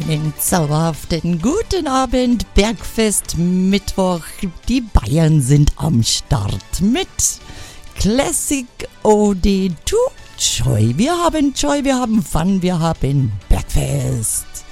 Einen zauberhaften guten Abend, Bergfest Mittwoch. Die Bayern sind am Start mit Classic Ode to Joy. Wir haben Joy, wir haben Fun, wir haben Bergfest.